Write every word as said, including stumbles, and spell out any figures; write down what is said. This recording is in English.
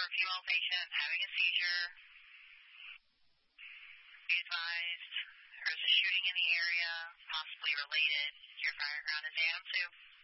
a female patient having a seizure. Be advised, there's a shooting in the area, possibly related to your fireground exam, too.